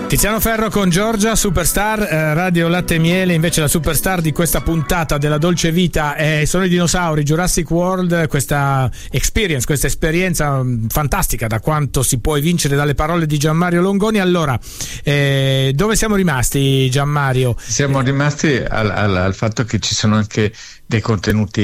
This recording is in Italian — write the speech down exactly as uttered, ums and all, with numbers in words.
Tiziano Ferro con Giorgia, superstar, eh, Radio Latte e Miele. Invece la superstar di questa puntata della Dolce Vita eh, sono i dinosauri, Jurassic World, questa experience, questa esperienza mh, fantastica, da quanto si può evincere dalle parole di Gianmario Longoni. Allora, eh, dove siamo rimasti, Gianmario? Siamo rimasti al, al, al fatto che ci sono anche dei contenuti